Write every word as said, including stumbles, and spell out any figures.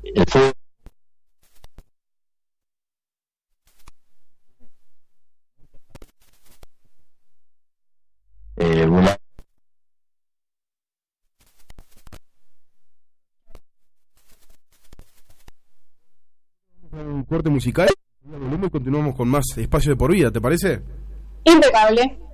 el fútbol. Eh, una... Un corte musical y continuamos con más Espacio de Por Vida, ¿te parece? Impecable.